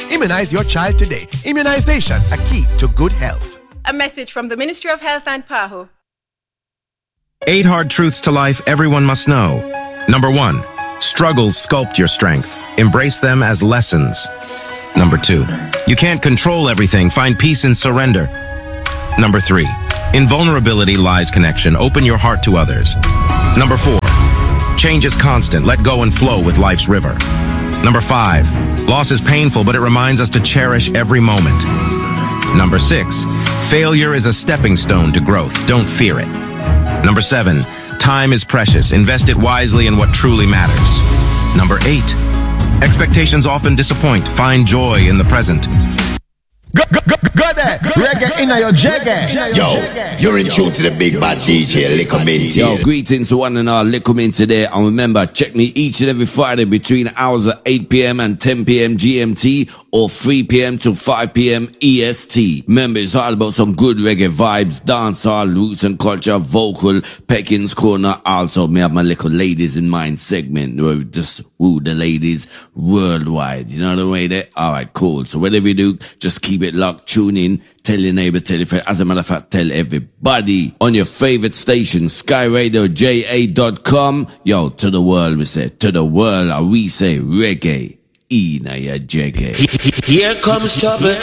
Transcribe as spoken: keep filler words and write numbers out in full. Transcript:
Immunize your child today. Immunization, a key to good health. A message from the Ministry of Health and PAHO. Eight hard truths to life everyone must know. Number one, struggles sculpt your strength. Embrace them as lessons. Number two, you can't control everything. Find peace in surrender. Number three, in vulnerability lies connection. Open your heart to others. Number four, change is constant. Let go and flow with life's river. Number five, loss is painful, but it reminds us to cherish every moment. Number six, failure is a stepping stone to growth. Don't fear it. Number seven, time is precious. Invest it wisely in what truly matters. Number eight, expectations often disappoint. Find joy in the present. Go, go, go, go there. Reggae in your jagger. Yo, you're in tune to the big bad D J, Liquor Mint. Yo, greetings to one and all, Liquor Mint today. And remember, check me each and every Friday between hours of eight p.m. and ten p.m. G M T or three p.m. to five p.m. E S T. Remember, it's all about some good reggae vibes, dancehall, roots and culture, vocal, Pekin's Corner. Also, me have my little ladies in mind segment where we just woo the ladies worldwide. You know the way there? Alright, cool. So whatever you do, just keep it locked, tune in, tell your neighbor, tell your friend. As a matter of fact, tell everybody on your favorite station, sky radio j a dot com. Yo, to the world we say, to the world we say reggae. Ina ya jagger. Here comes trouble.